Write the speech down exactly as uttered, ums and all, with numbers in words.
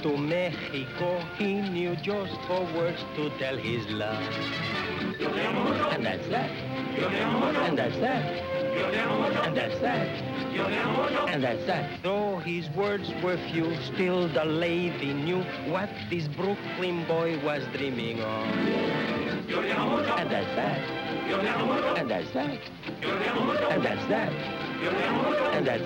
to Mexico, he knew just four words to tell his love. And that's that. And that's that. And that's that. And that's that. Though his words were few, still the lady knew what this Brooklyn boy was dreaming of. And that's that. And that's that. And that's that. And that's